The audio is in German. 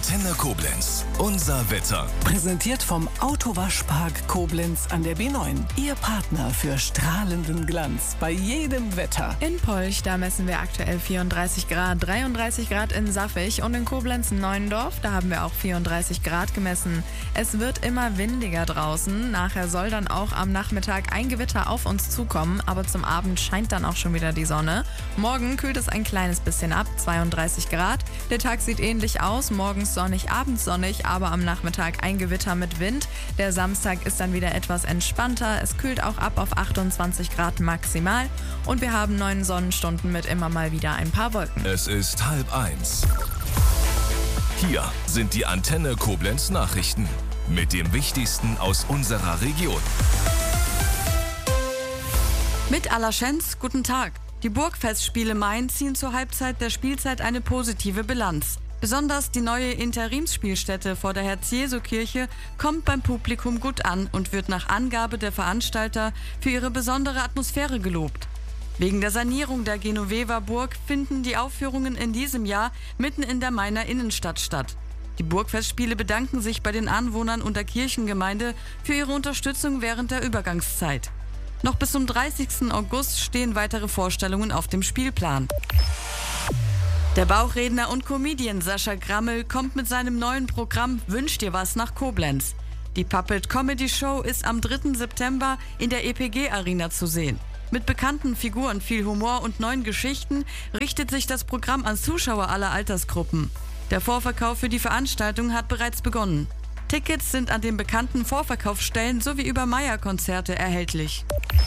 Antenne Koblenz. Unser Wetter. Präsentiert vom Autowaschpark Koblenz an der B9. Ihr Partner für strahlenden Glanz bei jedem Wetter. In Polch, da messen wir aktuell 34 Grad, 33 Grad in Saffig und in Koblenz-Neuendorf, da haben wir auch 34 Grad gemessen. Es wird immer windiger draußen. Nachher soll dann auch am Nachmittag ein Gewitter auf uns zukommen, aber zum Abend scheint dann auch schon wieder die Sonne. Morgen kühlt es ein kleines bisschen ab, 32 Grad. Der Tag sieht ähnlich aus, morgens sonnig, abends sonnig, aber am Nachmittag ein Gewitter mit Wind. Der Samstag ist dann wieder etwas entspannter. Es kühlt auch ab auf 28 Grad maximal und wir haben 9 Sonnenstunden mit immer mal wieder ein paar Wolken. Es ist 12:30. Hier sind die Antenne Koblenz Nachrichten mit dem Wichtigsten aus unserer Region. Mit Alaschenz, guten Tag. Die Burgfestspiele Main ziehen zur Halbzeit der Spielzeit eine positive Bilanz. Besonders die neue Interimsspielstätte vor der Herz-Jesu-Kirche kommt beim Publikum gut an und wird nach Angabe der Veranstalter für ihre besondere Atmosphäre gelobt. Wegen der Sanierung der Genoveva-Burg finden die Aufführungen in diesem Jahr mitten in der Mainer Innenstadt statt. Die Burgfestspiele bedanken sich bei den Anwohnern und der Kirchengemeinde für ihre Unterstützung während der Übergangszeit. Noch bis zum 30. August stehen weitere Vorstellungen auf dem Spielplan. Der Bauchredner und Comedian Sascha Grammel kommt mit seinem neuen Programm Wünsch dir was nach Koblenz. Die Puppet Comedy Show ist am 3. September in der EPG Arena zu sehen. Mit bekannten Figuren, viel Humor und neuen Geschichten richtet sich das Programm an Zuschauer aller Altersgruppen. Der Vorverkauf für die Veranstaltung hat bereits begonnen. Tickets sind an den bekannten Vorverkaufsstellen sowie über Meier-Konzerte erhältlich.